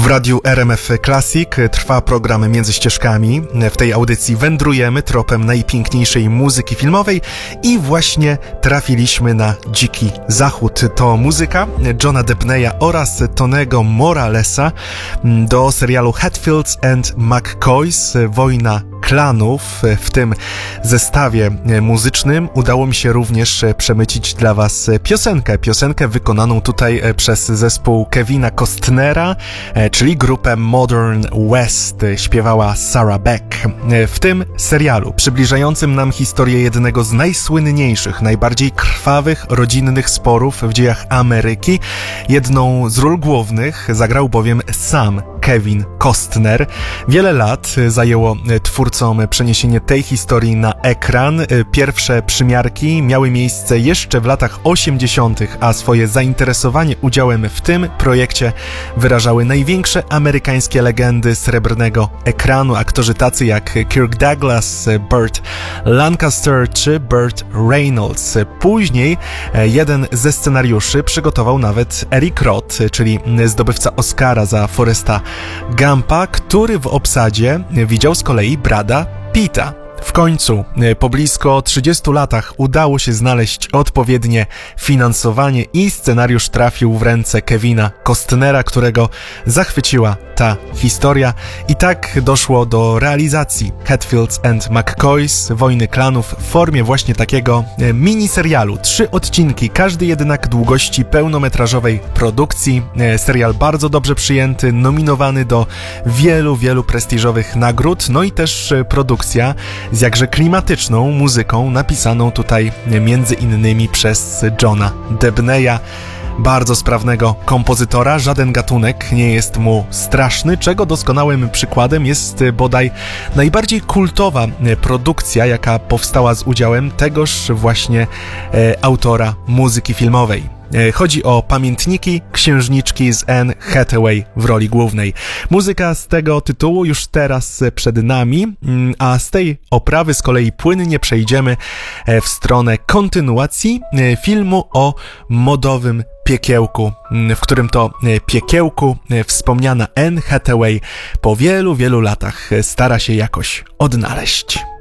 W radiu RMF Classic trwa program Między Ścieżkami. W tej audycji wędrujemy tropem najpiękniejszej muzyki filmowej i właśnie trafiliśmy na Dziki Zachód. To muzyka Johna Debneya oraz Tonego Moralesa do serialu Hatfields and McCoys, Wojna Klanów. W tym zestawie muzycznym udało mi się również przemycić dla Was piosenkę wykonaną tutaj przez zespół Kevina Costnera, czyli grupę Modern West. Śpiewała Sarah Beck. W tym serialu przybliżającym nam historię jednego z najsłynniejszych, najbardziej krwawych rodzinnych sporów w dziejach Ameryki, jedną z ról głównych zagrał bowiem sam Kevin Costner. Wiele lat zajęło twórcom przeniesienie tej historii na ekran. Pierwsze przymiarki miały miejsce jeszcze w latach 80., a swoje zainteresowanie udziałem w tym projekcie wyrażały największe amerykańskie legendy srebrnego ekranu, aktorzy tacy jak Kirk Douglas, Burt Lancaster czy Burt Reynolds. Później jeden ze scenariuszy przygotował nawet Eric Roth, czyli zdobywca Oscara za Forresta Gumpa, który w obsadzie widział z kolei Brada Pitta. W końcu, po blisko 30 latach udało się znaleźć odpowiednie finansowanie i scenariusz trafił w ręce Kevina Costnera, którego zachwyciła ta historia. I tak doszło do realizacji Hatfields and McCoys, Wojny Klanów w formie właśnie takiego miniserialu. 3 odcinki, każdy jednak długości pełnometrażowej produkcji. Serial bardzo dobrze przyjęty, nominowany do wielu prestiżowych nagród, no i też produkcja z jakże klimatyczną muzyką napisaną tutaj między innymi przez Johna Debneya, bardzo sprawnego kompozytora. Żaden gatunek nie jest mu straszny, czego doskonałym przykładem jest bodaj najbardziej kultowa produkcja, jaka powstała z udziałem tegoż właśnie autora muzyki filmowej. Chodzi o Pamiętniki Księżniczki z Anne Hathaway w roli głównej. Muzyka z tego tytułu już teraz przed nami, a z tej oprawy z kolei płynnie przejdziemy w stronę kontynuacji filmu o modowym piekiełku, w którym to piekiełku wspomniana Anne Hathaway po wielu latach stara się jakoś odnaleźć.